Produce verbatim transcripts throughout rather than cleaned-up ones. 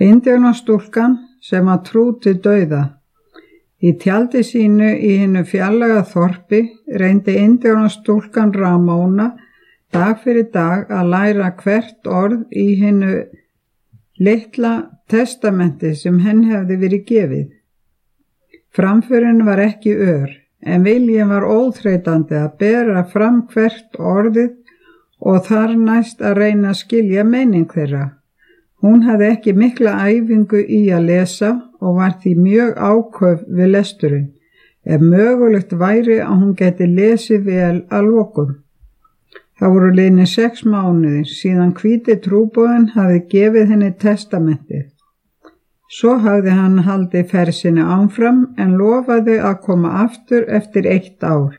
Indíánastúlkan sem að trú til dauða. Í tjaldi sínu í hinu fjarlæga þorpi reyndi indíánastúlkan Ramóna dag fyrir dag að læra hvert orð í hinu litla testamenti sem henn hefði verið gefið. Framförin var ekki ör, en viljinn var óþreytandi að bera fram hvert orðið og þar næst að reyna að skilja meining þeirra. Hún hafði ekki mikla æfingu í að lesa og var því mjög áköf við lesturinn, ef mögulegt væri að hún geti lesið vel að lokum. Það voru liðnir sex mánuðir síðan hvíti trúboðinn hafði gefið henni testamentið. Svo hafði hann haldið ferð sinni áfram en lofaði að koma aftur eftir eitt ár.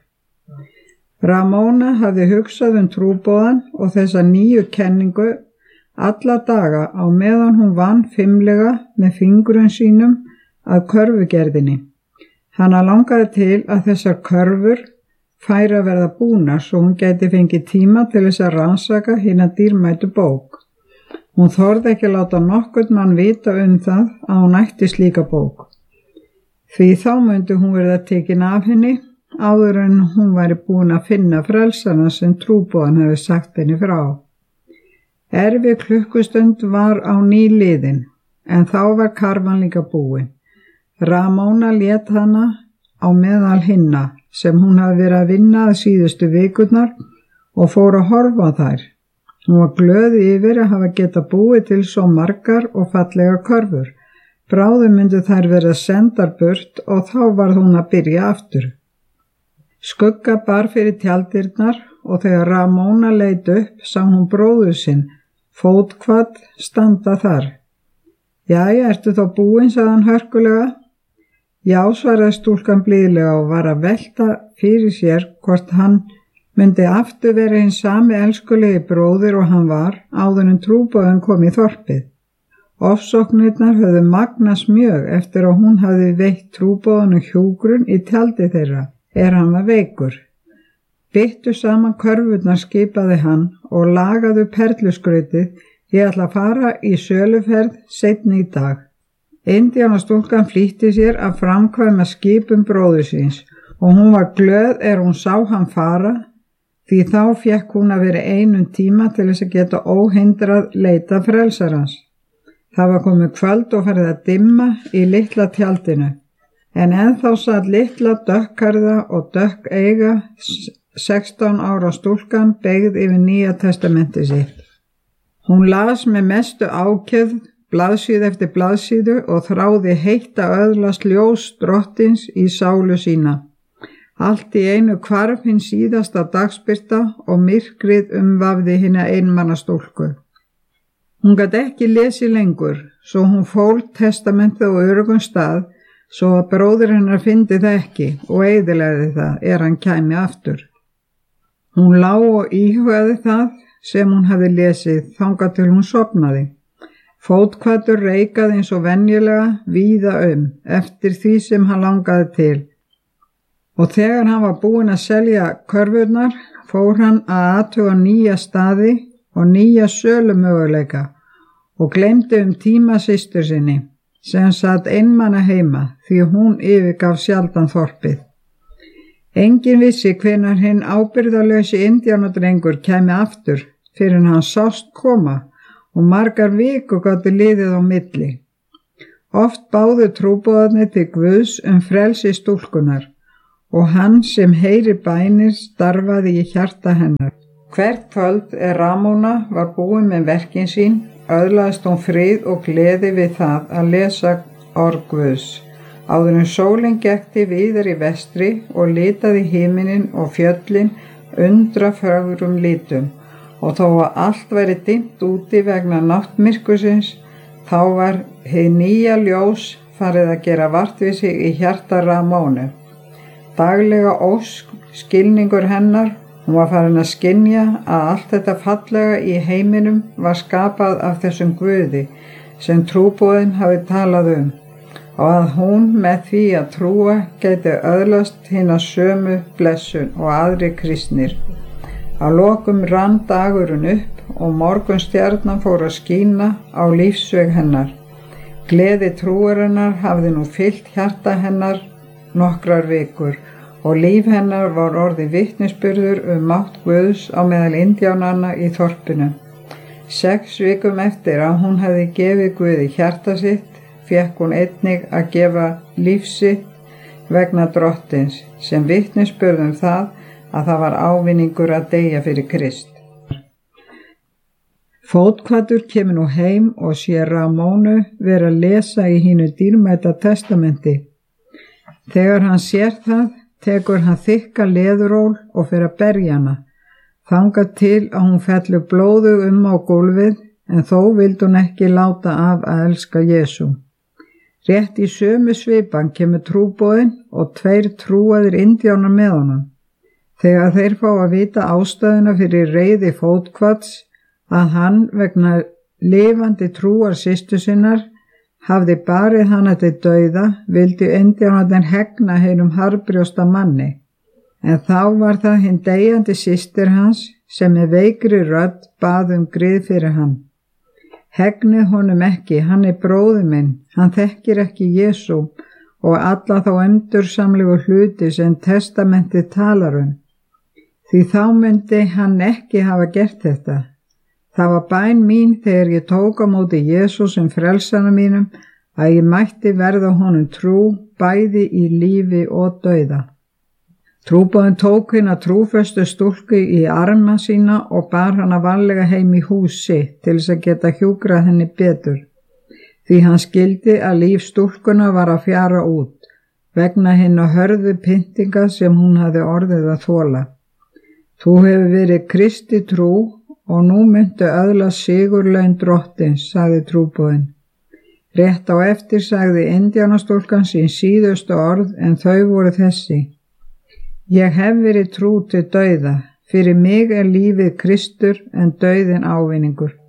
Ramóna hafði hugsað um trúboðann og þessa nýju kenningu alla daga á meðan hún vann fimlega með fingrum sínum að körfugerðinni. Hana langaði til að þessar körfur færi að verða búnar svo hún gæti fengið tíma til þess að rannsaka hina dýrmætu bók. Hún þorði ekki að láta nokkurn mann vita um það að hún ætti slíka bók. Því þá myndi hún verða tekin af henni áður en hún væri búin að finna frelsana sem trúboðan hefði sagt henni frá. Erfi klukkustund var á ný liðin, en þá var karfan líka búin. Ramóna lét hana á meðal hinna sem hún hafði verið að vinna að síðustu vikurnar og fór að horfa á þær. Hún var glöð yfir að hafa geta búið til svo margar og fallega körfur. Bráðum myndu þær verða sendar burt og þá var hún að byrja aftur. Skugga bar fyrir tjaldirnar og þegar Ramóna leit upp sá hún bróður sinn, fótkvað, standa þar. Jæja, ertu þá búin, sagði hann hörkulega. Já, svaraði stúlkan blíðlega og var að velta fyrir sér hvort hann myndi aftur vera hinn sami elskulegi bróðir og hann var áður en trúboðinn kom í þorpið. Ofsóknirnar höfðu magnast mjög eftir að hún hafði veitt trúboðinu hjúgrun í tjaldi þeirra, er hann var veikur. Byttu saman körfurnar skipaði hann og lagaðu perluskrautið, ég ætla að fara í söluferð seinni í dag. Indíánastúlkan flýtti sér að framkvæma skipun bróður síns og hún var glöð er hún sá hann fara, því þá fékk hún að vera einum tíma til þess að geta óhindrað leita frelsarans. Það var komið kvöld og farið að dimma í litla tjaldinu, en ennþá satt litla dökkharða og dökk eiga sextán ára stúlkan beygð yfir Nýja testamenti sitt. Hún las með mestu ákefð blaðsíðu eftir blaðsíðu og þráði heitt að öðlast ljós drottins í sálu sína. Allt í einu hvarf hinn síðasta dagsbirta og myrkrið umvafði hina einmanna stúlku. Hún gat ekki lesið lengur, svo hún fól testamentið á örugum stað svo að bróðir hennar fyndi það ekki og eyðilegði það er hann kæmi aftur. Hún lá og íhugaði það sem hún hafði lesið þangað til hún sofnaði. Fótkvættur reikaði eins og venjulega víða um eftir því sem hann langaði til. Og þegar hann var búinn að selja körfurnar fór hann að athuga nýja staði og nýja sölumöguleika og gleymdi um tíma systur sinni sem satt einmana heima því hún yfirgaf sjaldan þorpið. Enginn vissi hvenær hinn ábyrgðarlausi indíánadrengur kæmi aftur fyrir en hann sást koma og margar vikur gátu liðið á milli. Oft báðu trúboðarnir til Guðs um frelsi stúlkunar og hann sem heyri bænir starfaði í hjarta hennar. Hvert kvöld er Ramóna var búin með verkin sín, öðlaðist hún frið og gleði við það að lesa orð Guðs. Áður en sólin gekk til víðar í vestri og litaði himinin og fjöllin undra fögrum litum og þó að allt væri dimmt úti vegna náttmyrkursins, þá var hið nýja ljós farið að gera vart við sig í hjarta Ramónu. Daglega ósk, skilningur hennar, hún var farin að skynja að allt þetta fallega í heiminum var skapað af þessum Guði sem trúboðinn hafi talað um. Og að hún með því að trúa gæti öðlast hina sömu blessun og aðri kristnir. Að lokum rann dagurinn upp og morgunstjarnan fór að skína á lífsveg hennar. Gleði trúarinnar hafði nú fyllt hjarta hennar nokkrar vikur og líf hennar var orðið vitnisburður um mátt Guðs á meðal indjánanna í þorpinu. Sex vikum eftir að hún hafði gefið Guði hjarta sitt, fékk hún einnig að gefa líf sitt vegna drottins, sem vitnisburðum það að það var ávinningur að deyja fyrir Krist. Fótkvatur kemur nú heim og sér Ramónu vera að lesa í hínu dýrmæta testamenti. Þegar hann sér það, tekur hann þykka leðuról og fer að berja hana, þangað til að hún fellur blóðug um á gólfið, en þó vildi hún ekki láta af að elska Jesú. Rétt í sömu svipan kemur trúboðinn og tveir trúaðir indjánar með honum. Þegar þeir fá að vita ástæðuna fyrir reiði Fótkvats, að hann vegna lifandi trúar systur sinnar hafði barið hana til dauða, vildi indjánarnir hegna hinum harðbrjósta manni. En þá var það hinn deyjandi systir hans sem með veikri rödd bað um grið fyrir hann. Hegnið honum ekki, hann er bróðir minn, hann þekkir ekki Jesú og alla þá endursamlegu hluti sem testamentið talar um. Því þá myndi hann ekki hafa gert þetta. Það var bæn mín þegar ég tók á móti Jesú sem frelsara mínum að ég mætti verða honum trú bæði í lífi og dauða. Trúboðinn tók hina trúföstu stúlku í arma sína og bar hana varlega heim í hús sitt til þess að geta hjúkrað henni betur. Því hann skildi að líf stúlkuna var að fjara út vegna hinna hörðu pyntinga sem hún hafði orðið að þola. Þú hefur verið Kristi trú og nú myndu öðlast sigurlaun drottins, sagði trúboðinn. Rétt á eftir sagði indjánastúlkan sín síðustu orð en þau voru þessi. Ég hef verið trú til dauða, fyrir mig er lífið Kristur en dauðinn ávinningur.